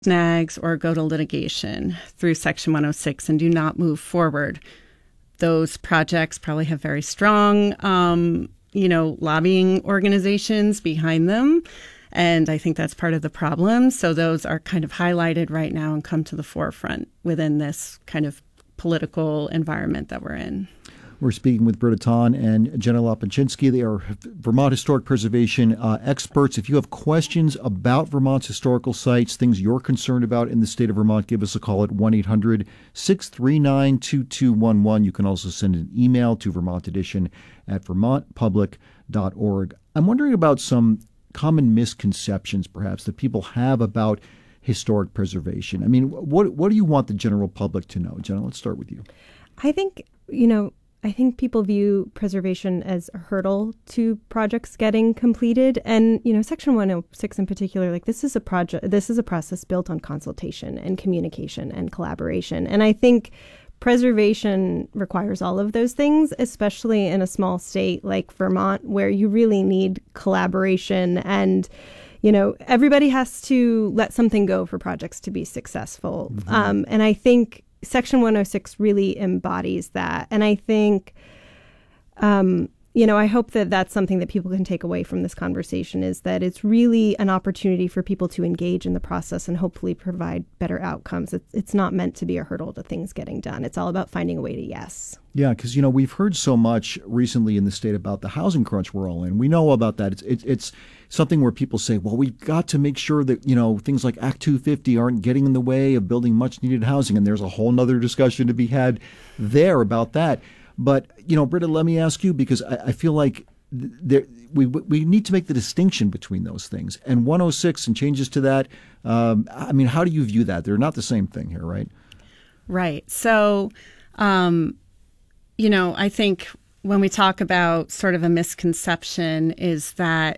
snags or go to litigation through Section 106 and do not move forward. Those projects probably have very strong, lobbying organizations behind them. And I think that's part of the problem. So those are kind of highlighted right now and come to the forefront within this kind of political environment that we're in. We're speaking with Britta Ton and Jenna Lopaczynski. They are Vermont Historic Preservation experts. If you have questions about Vermont's historical sites, things you're concerned about in the state of Vermont, give us a call at 1-800-639-2211. You can also send an email to vermontedition@vermontpublic.org. I'm wondering about some common misconceptions, perhaps, that people have about historic preservation. I mean, what do you want the general public to know? Jenna, let's start with you. I think people view preservation as a hurdle to projects getting completed. And, Section 106 in particular, this is a process built on consultation and communication and collaboration. And I think preservation requires all of those things, especially in a small state like Vermont, where you really need collaboration and everybody has to let something go for projects to be successful. Mm-hmm. And I think Section 106 really embodies that. And I think, I hope that that's something that people can take away from this conversation, is that it's really an opportunity for people to engage in the process and hopefully provide better outcomes. It's not meant to be a hurdle to things getting done. It's all about finding a way to yes. Yeah, because, we've heard so much recently in the state about the housing crunch we're all in. We know about that. It's something where people say, well, we've got to make sure that, things like Act 250 aren't getting in the way of building much needed housing. And there's a whole nother discussion to be had there about that. But, Britta, let me ask you, because I feel like we need to make the distinction between those things. And 106 and changes to that, how do you view that? They're not the same thing here, right? Right. So, I think when we talk about sort of a misconception is that,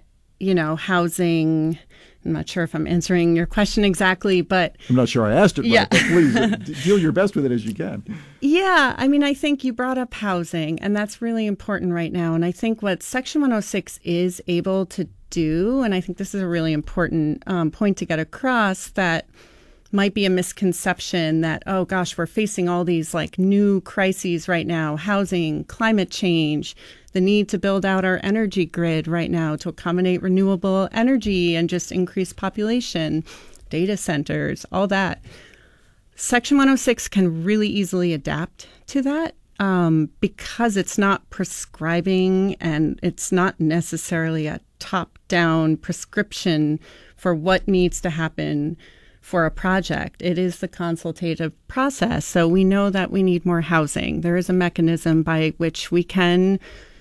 housing, I'm not sure if I'm answering your question exactly, but I'm not sure I asked it right, but please deal your best with it as you can. Yeah, I think you brought up housing, and that's really important right now. And I think what Section 106 is able to do, and I think this is a really important point to get across, that might be a misconception that, oh gosh, we're facing all these new crises right now, housing, climate change, the need to build out our energy grid right now to accommodate renewable energy and just increase population, data centers, all that. Section 106 can really easily adapt to that because it's not prescribing and it's not necessarily a top-down prescription for what needs to happen for a project. It is the consultative process. So we know that we need more housing. There is a mechanism by which we can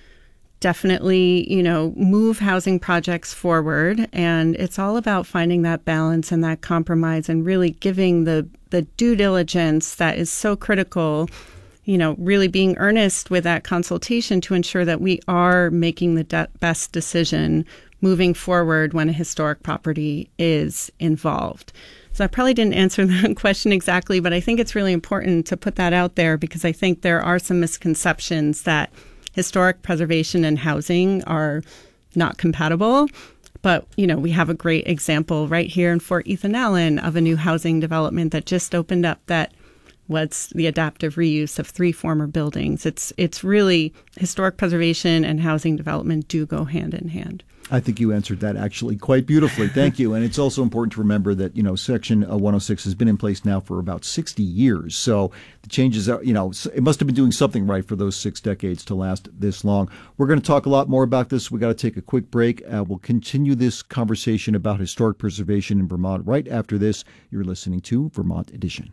definitely, move housing projects forward. And it's all about finding that balance and that compromise and really giving the due diligence that is so critical, really being earnest with that consultation to ensure that we are making the best decision moving forward when a historic property is involved. So I probably didn't answer the question exactly, but I think it's really important to put that out there because I think there are some misconceptions that historic preservation and housing are not compatible. But, we have a great example right here in Fort Ethan Allen of a new housing development that just opened up that was the adaptive reuse of 3 former buildings. It's really historic preservation and housing development do go hand in hand. I think you answered that actually quite beautifully. Thank you. And it's also important to remember that, Section 106 has been in place now for about 60 years. So the changes are, it must have been doing something right for those 6 decades to last this long. We're going to talk a lot more about this. We got to take a quick break. We'll continue this conversation about historic preservation in Vermont right after this. You're listening to Vermont Edition.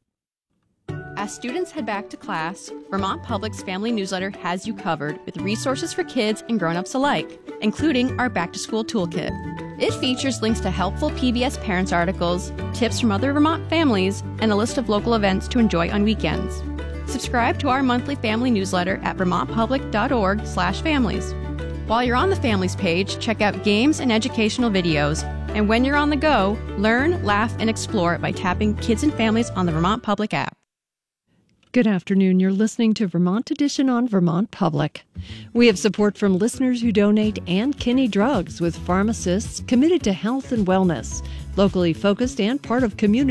As students head back to class, Vermont Public's family newsletter has you covered with resources for kids and grown-ups alike, including our back-to-school toolkit. It features links to helpful PBS Parents articles, tips from other Vermont families, and a list of local events to enjoy on weekends. Subscribe to our monthly family newsletter at vermontpublic.org/families. While you're on the Families page, check out games and educational videos. And when you're on the go, learn, laugh, and explore by tapping Kids and Families on the Vermont Public app. Good afternoon. You're listening to Vermont Edition on Vermont Public. We have support from listeners who donate Ann Kinney Drugs with pharmacists committed to health and wellness. Locally focused and part of community